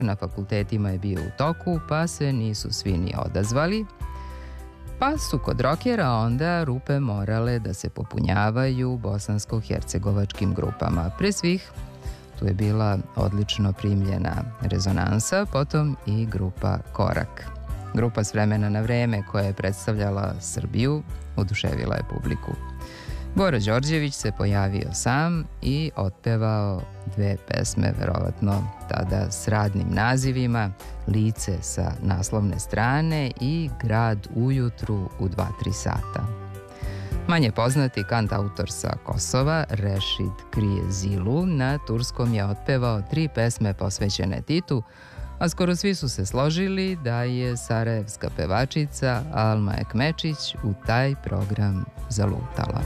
na fakultetima je bio u toku, pa se nisu svi ni odazvali, pa su kod rokera onda rupe morale da se popunjavaju bosansko-hercegovačkim grupama. Pre svih tu je bila odlično primljena Rezonansa, potom i grupa Korak. Grupa s vremena na vreme koja je predstavljala Srbiju oduševila je publiku. Bora Đorđević se pojavio sam i otpevao dve pesme, verovatno tada s radnim nazivima, Lice sa naslovne strane i Grad ujutru u 2-3 sata. Manje poznati kantautor sa Kosova, Rešid Krijezilu, na turskom je otpevao 3 pesme posvećene Titu, a skoro svi su se složili da je sarajevska pevačica Alma Ekmečić u taj program zalutala.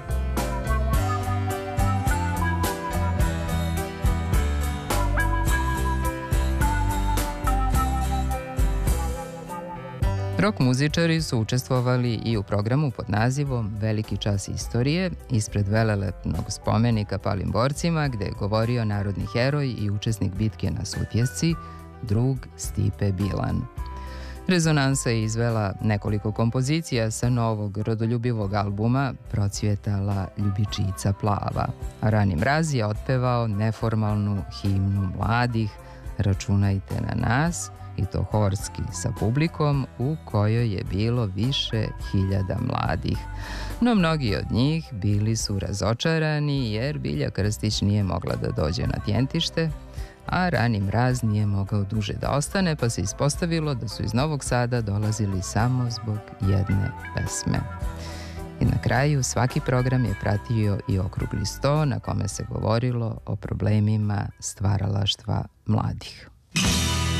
Rok muzičari su učestvovali i u programu pod nazivom Veliki čas istorije ispred velelepnog spomenika palim borcima, gde je govorio narodni heroj i učesnik bitke na Sutjesci, drug Stipe Bilan. Rezonansa je izvela nekoliko kompozicija sa novog rodoljubivog albuma Procvjetala ljubičica plava, a Rani Mraz je otpevao neformalnu himnu mladih Računajte na nas, i to horski sa publikom u kojoj je bilo više hiljada mladih. No mnogi od njih bili su razočarani jer Bilja Krstić nije mogla da dođe na Tjentište, a Rani Mraz nije mogao duže da ostane, pa se ispostavilo da su iz Novog Sada dolazili samo zbog jedne pesme. I na kraju svaki program je pratio i okrugli sto na kome se govorilo o problemima stvaralaštva mladih.